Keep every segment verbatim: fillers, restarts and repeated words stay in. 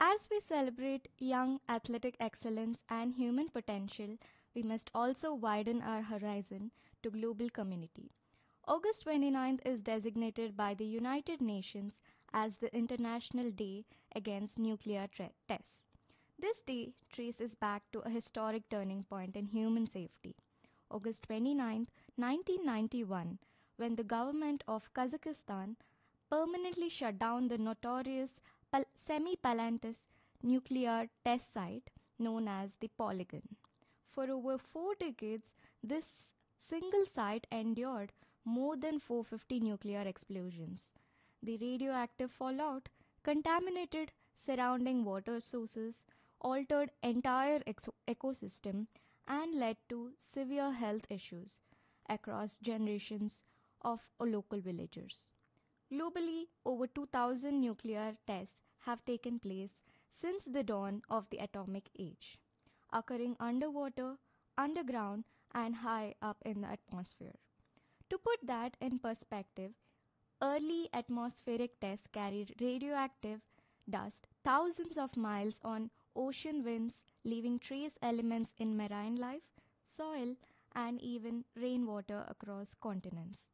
As we celebrate young athletic excellence and human potential, we must also widen our horizon to global community. August twenty-ninth is designated by the United Nations as the International Day Against Nuclear Tre- Tests. This day traces back to a historic turning point in human safety. August twenty-ninth, nineteen ninety-one, when the government of Kazakhstan permanently shut down the notorious Pal- Semi-Palantis nuclear test site known as the Polygon. For over four decades, this single site endured more than four hundred fifty nuclear explosions. The radioactive fallout contaminated surrounding water sources, altered entire ex- ecosystem, and led to severe health issues across generations of local villagers. Globally, over two thousand nuclear tests have taken place since the dawn of the atomic age, occurring underwater, underground, and high up in the atmosphere. To put that in perspective, early atmospheric tests carried radioactive dust thousands of miles on ocean winds, leaving trace elements in marine life, soil, and even rainwater across continents.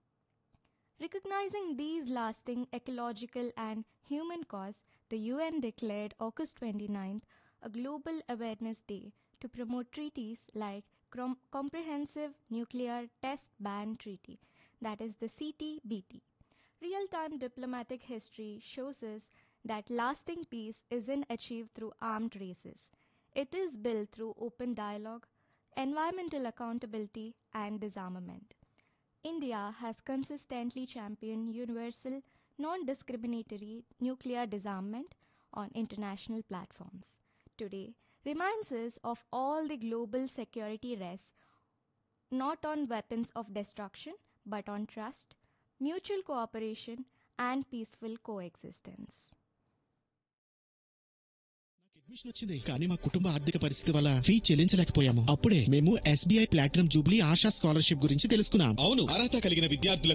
Recognizing these lasting ecological and human costs, the U N declared August twenty-ninth a Global Awareness Day to promote treaties like Crom- Comprehensive Nuclear Test Ban Treaty, that is the C T B T. Real time diplomatic history shows us that lasting peace isn't achieved through armed races. It is built through open dialogue, environmental accountability, and disarmament. India has consistently championed universal, non discriminatory nuclear disarmament on international platforms. Today reminds us of all the global security rests not on weapons of destruction but on trust, mutual cooperation, and peaceful coexistence. Admission వచ్చింది కానీ మా కుటుంబ ఆర్థిక పరిస్థితి వల్ల fee చెల్లించలేకపోయాము. అప్పుడే మేము SBI platinum Jubilee ASHA scholarship గురించి తెలుసుకున్నాం. అవును, అర్హత కలిగిన విద్యార్థులకు